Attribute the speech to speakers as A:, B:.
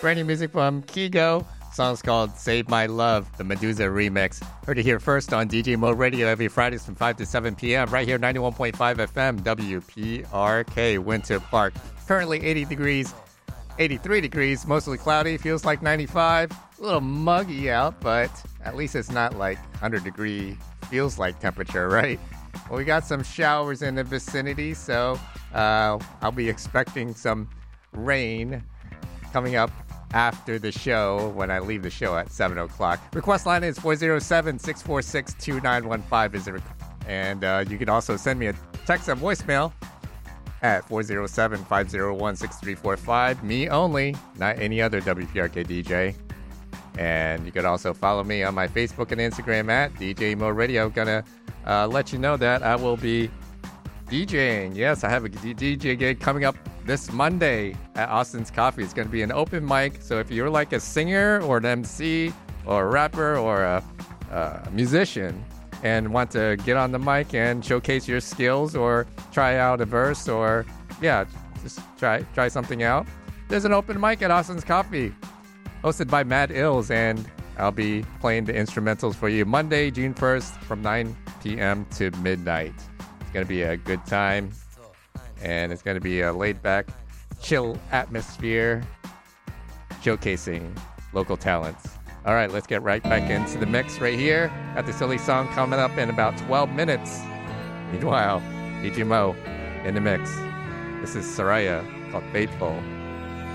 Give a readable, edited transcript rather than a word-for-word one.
A: Brand new music from Kygo. Song's called Save My Love, the Medusa remix. Heard it here first on DJ Mo Radio every Fridays from 5 to 7 p.m. right here, 91.5 FM, WPRK, Winter Park. Currently 83 degrees, mostly cloudy, feels like 95. A little muggy out, but at least it's not like 100 degree feels like temperature, right? Well, we got some showers in the vicinity, so I'll be expecting some rain coming up after the show when I leave the show at 7 o'clock. Request line is 407-646-2915. And you can also send me a text and voicemail at 407-501-6345. Me only, not any other WPRK DJ. And you can also follow me on my Facebook and Instagram at DJ Mo Radio. Gonna let you know that I will be DJing. Yes, I have a DJ gig coming up this Monday at Austin's Coffee. It's going to be an open mic. So if you're like a singer or an MC or a rapper or a musician and want to get on the mic and showcase your skills or try out a verse or, just try something out, there's an open mic at Austin's Coffee hosted by Mad Ills, and I'll be playing the instrumentals for you Monday, June 1st from 9 p.m. to midnight. It's going to be a good time. And it's going to be a laid-back, chill atmosphere showcasing local talents. All right, let's get right back into the mix right here. Got the silly song coming up in about 12 minutes. Meanwhile, DJ Mo in the mix. This is Soraya called Faithful.